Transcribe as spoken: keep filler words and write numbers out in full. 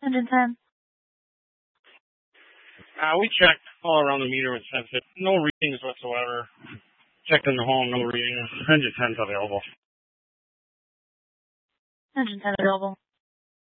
Engine ten. Uh, we checked all around the meter with sensitive. No readings whatsoever. Checked in the home, no readings. Engine ten's available. Engine ten available.